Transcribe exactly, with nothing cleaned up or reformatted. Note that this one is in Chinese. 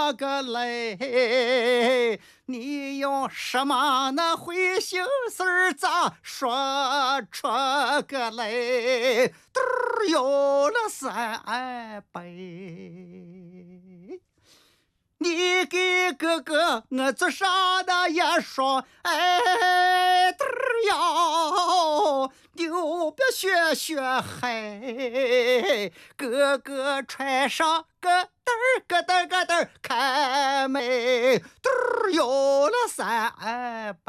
个嘞？你用什么那会心事儿咋说出个来？嘚儿有了三杯。你给哥哥我做啥的也说，哎，嘚儿哟，牛别学学嘿，哥哥穿上个嘚儿个嘚儿个嘚儿开门，嘚儿有了三